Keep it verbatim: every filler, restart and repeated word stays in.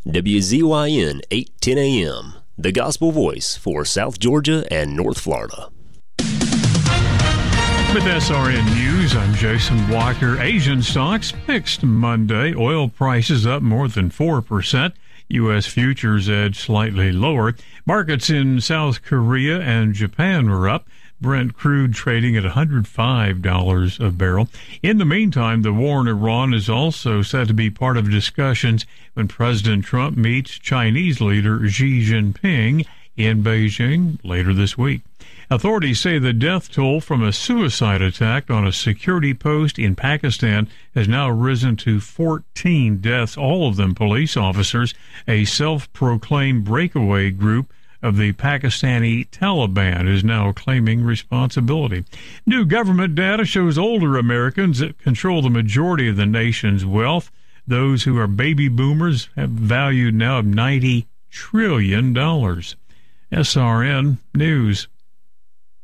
W Z Y N eight ten A M, the gospel voice for South Georgia and North Florida. With S R N News, I'm Jason Walker. Asian stocks mixed Monday. Oil prices up more than four percent. U S futures edged slightly lower. Markets in South Korea and Japan were up. Brent crude trading at one hundred five dollars a barrel. In the meantime, the war in Iran is also set to be part of discussions when President Trump meets Chinese leader Xi Jinping in Beijing later this week. Authorities say the death toll from a suicide attack on a security post in Pakistan has now risen to fourteen deaths, all of them police officers, a self-proclaimed breakaway group of the Pakistani Taliban is now claiming responsibility. New government data shows older Americans that control the majority of the nation's wealth. Those who are baby boomers have value now of ninety trillion dollars. S R N News.